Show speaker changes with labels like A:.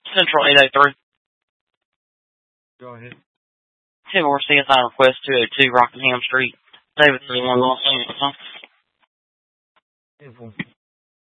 A: Central 803.
B: Go ahead.
A: 10-4 CSI request 202 Rockingham Street. David 31 Los Angeles.
B: 10-4.